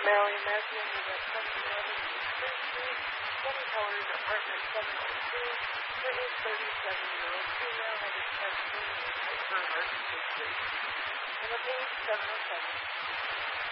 Mary Matthew, is at 711 Spring Street, 20 Colors, apartment 702, Whitney 37-year-old female, had a chest pain and hyperheart safety. And a page 707.